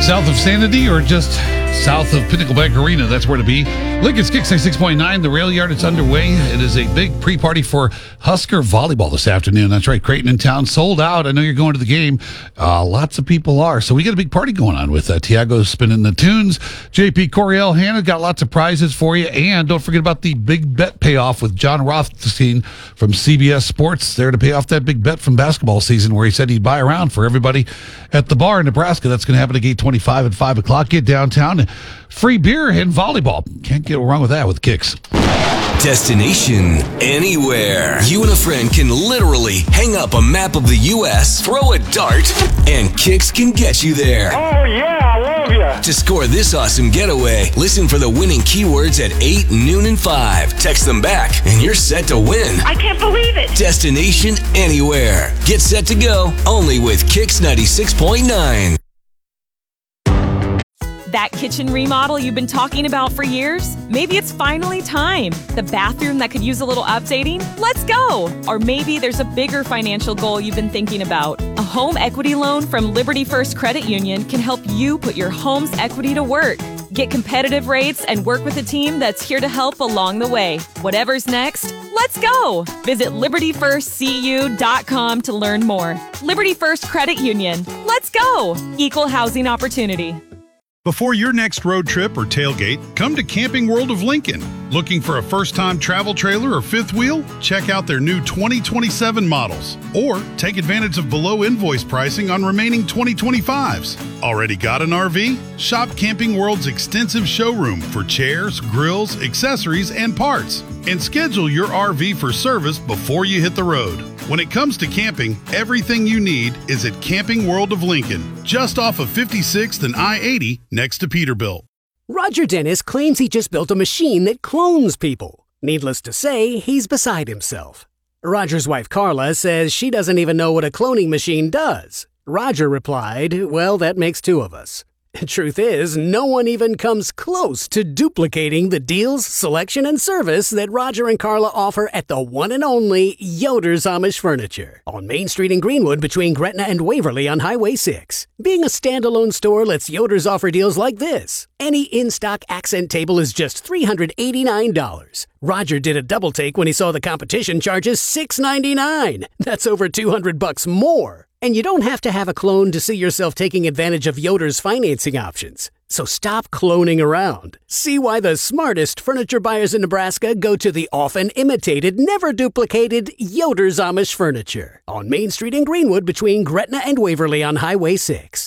south of Sanity or just south of Pinnacle Bank Arena, that's where to be. Lincoln's Kicks 96.9, the rail yard, it's underway. It is a big pre-party for Husker volleyball this afternoon. That's right, Creighton in town, sold out. I know you're going to the game. Lots of people are. So we got a big party going on with Tiago spinning the tunes. JP Coriel, Hannah got lots of prizes for you. And don't forget about the big bet payoff with John Rothstein from CBS Sports, there to pay off that big bet from basketball season where he said he'd buy around for everybody at the bar in Nebraska. That's going to happen at gate 25 at 5 o'clock. Get downtown. Free beer and volleyball. Can't get wrong with that with Kicks. Destination anywhere. You and a friend can literally hang up a map of the U.S., throw a dart, and Kicks can get you there. Oh, yeah, I love you. To score this awesome getaway, listen for the winning keywords at 8, noon, and 5. Text them back, and you're set to win. I can't believe it. Destination anywhere. Get set to go, only with Kicks 96.9. That kitchen remodel you've been talking about for years? Maybe it's finally time. The bathroom that could use a little updating? Let's go! Or maybe there's a bigger financial goal you've been thinking about. A home equity loan from Liberty First Credit Union can help you put your home's equity to work. Get competitive rates and work with a team that's here to help along the way. Whatever's next, let's go! Visit LibertyFirstCU.com to learn more. Liberty First Credit Union. Let's go! Equal housing opportunity. Before your next road trip or tailgate, come to Camping World of Lincoln. Looking for a first-time travel trailer or fifth wheel? Check out their new 2027 models. Or take advantage of below invoice pricing on remaining 2025s. Already got an RV? Shop Camping World's extensive showroom for chairs, grills, accessories, and parts. And schedule your RV for service before you hit the road. When it comes to camping, everything you need is at Camping World of Lincoln, just off of 56th and I-80 next to Peterbilt. Roger Dennis claims he just built a machine that clones people. Needless to say, he's beside himself. Roger's wife Carla says she doesn't even know what a cloning machine does. Roger replied, "Well, that makes two of us." Truth is, no one even comes close to duplicating the deals, selection, and service that Roger and Carla offer at the one and only Yoder's Amish Furniture on Main Street in Greenwood between Gretna and Waverly on Highway 6. Being a standalone store lets Yoder's offer deals like this. Any in-stock accent table is just $389. Roger did a double take when he saw the competition charges $699. That's over $200 more. And you don't have to have a clone to see yourself taking advantage of Yoder's financing options. So stop cloning around. See why the smartest furniture buyers in Nebraska go to the often imitated, never duplicated Yoder's Amish Furniture on Main Street in Greenwood between Gretna and Waverly on Highway 6.